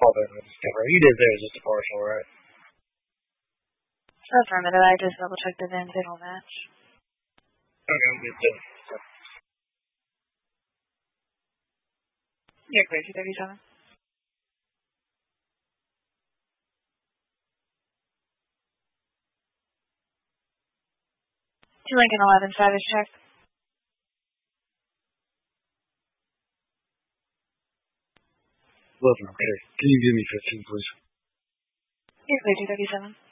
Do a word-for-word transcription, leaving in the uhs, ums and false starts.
All that was covered. You did say it was just a partial, right? Affirmative. I just double checked the V I Ns. They don't match. Okay, I'm good too. So. You're clear, two thirty-seven. Two Lincoln eleven, Savage check. eleven, okay. Can you give me fifteen, please? You're clear, two thirty-seven.